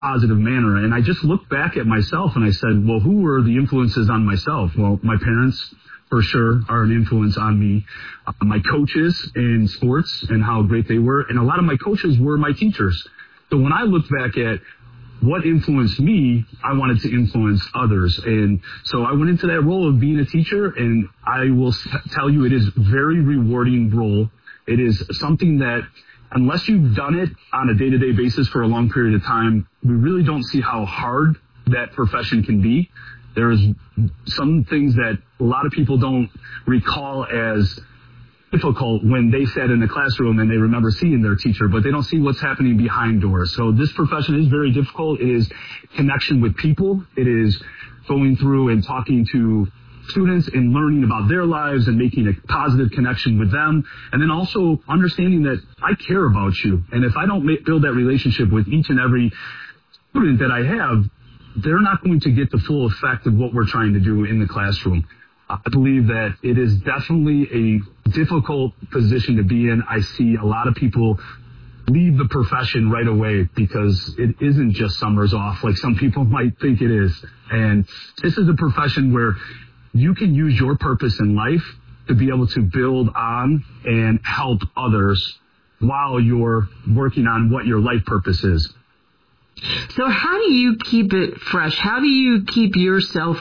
positive manner. And I just looked back at myself and I said, well, who were the influences on myself? Well, my parents, for sure, are an influence on me. My coaches in sports and how great they were. And a lot of my coaches were my teachers. So when I looked back at what influenced me, I wanted to influence others. And so I went into that role of being a teacher, and I will tell you it is a very rewarding role. It is something that, unless you've done it on a day-to-day basis for a long period of time, we really don't see how hard that profession can be. There's some things that a lot of people don't recall as difficult when they sat in the classroom and they remember seeing their teacher, but they don't see what's happening behind doors. So this profession is very difficult. It is connection with people. It is going through and talking to students and learning about their lives and making a positive connection with them. And then also understanding that I care about you. And if I don't build that relationship with each and every student that I have, they're not going to get the full effect of what we're trying to do in the classroom. I believe that it is definitely a difficult position to be in. I see a lot of people leave the profession right away because it isn't just summers off like some people might think it is. And this is a profession where you can use your purpose in life to be able to build on and help others while you're working on what your life purpose is. So how do you keep it fresh? How do you keep yourself,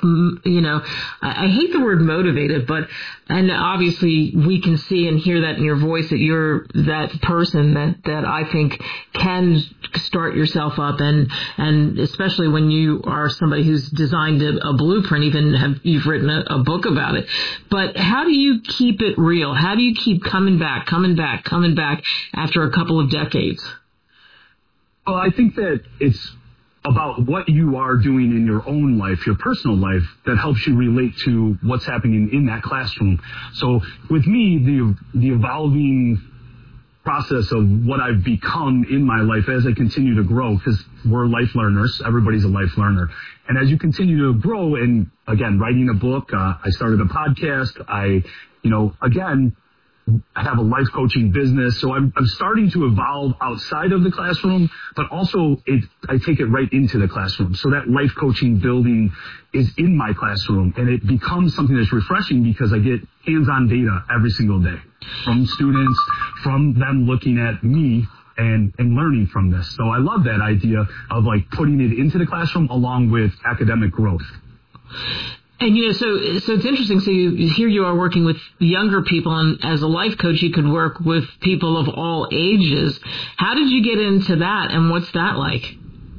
I hate the word motivated, and obviously we can see and hear that in your voice that you're that person that I think can start yourself up, and especially when you are somebody who's designed a blueprint, you've written a book about it. But how do you keep it real? How do you keep coming back after a couple of decades? Well, I think that it's about what you are doing in your own life, your personal life, that helps you relate to what's happening in that classroom. So with me, the evolving process of what I've become in my life as I continue to grow, because we're life learners, everybody's a life learner. And as you continue to grow, and again, writing a book, I started a podcast, I have a life coaching business, so I'm starting to evolve outside of the classroom, but also I take it right into the classroom. So that life coaching building is in my classroom, and it becomes something that's refreshing because I get hands-on data every single day from students, from them looking at me and learning from this. So I love that idea of like putting it into the classroom along with academic growth. And, so it's interesting. So here you are working with younger people, and as a life coach, you could work with people of all ages. How did you get into that, and what's that like?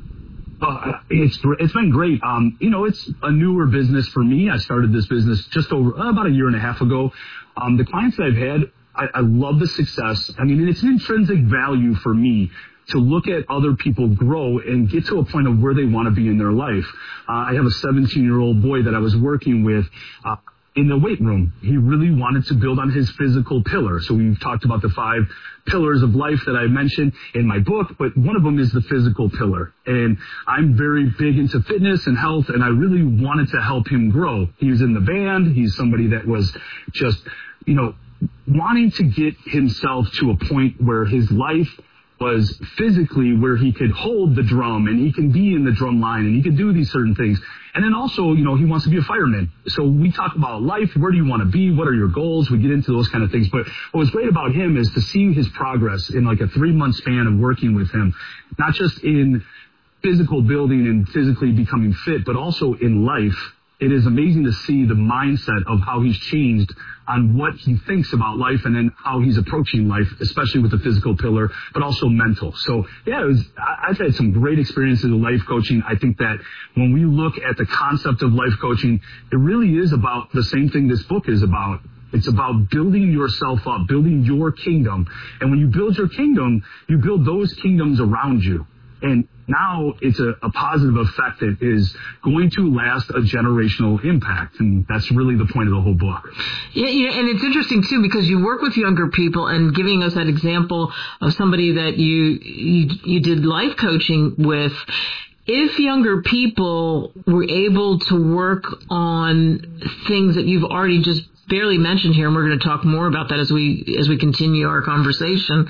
It's been great. It's a newer business for me. I started this business just over about a year and a half ago. The clients that I've had, I love the success. I mean, it's an intrinsic value for me to look at other people grow and get to a point of where they want to be in their life. I have a 17-year-old boy that I was working with in the weight room. He really wanted to build on his physical pillar. So we've talked about the 5 pillars of life that I mentioned in my book, but one of them is the physical pillar. And I'm very big into fitness and health, and I really wanted to help him grow. He was in the band. He's somebody that was just, wanting to get himself to a point where his life was physically where he could hold the drum and he can be in the drum line and he could do these certain things. And then also, he wants to be a fireman. So we talk about life. Where do you want to be? What are your goals? We get into those kind of things. But what was great about him is to see his progress in like a 3-month span of working with him, not just in physical building and physically becoming fit, but also in life. It is amazing to see the mindset of how he's changed on what he thinks about life and then how he's approaching life, especially with the physical pillar, but also mental. So, I've had some great experiences with life coaching. I think that when we look at the concept of life coaching, it really is about the same thing this book is about. It's about building yourself up, building your kingdom. And when you build your kingdom, you build those kingdoms around you. And now it's a positive effect that is going to last a generational impact. And that's really the point of the whole book. Yeah, and it's interesting, too, because you work with younger people and giving us that example of somebody that you did life coaching with. If younger people were able to work on things that you've already just barely mentioned here, and we're going to talk more about that as we continue our conversation,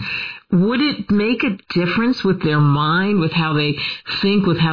would it make a difference with their mind, with how they think, with how